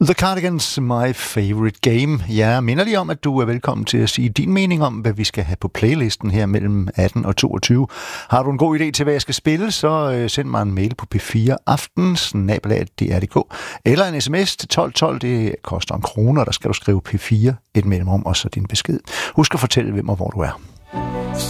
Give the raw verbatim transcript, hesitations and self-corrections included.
The Cardigans, my favorite game. Jeg minder lige om, at du er velkommen til at sige din mening om, hvad vi skal have på playlisten her mellem atten og toogtyve. Har du en god idé til, hvad jeg skal spille, så send mig en mail på p fire aften snabel-a d r punktum d k eller en sms til tolv tolv. Det koster en kroner, der skal du skrive P fire, et mellemrum og så din besked. Husk at fortælle, hvem og hvor du er.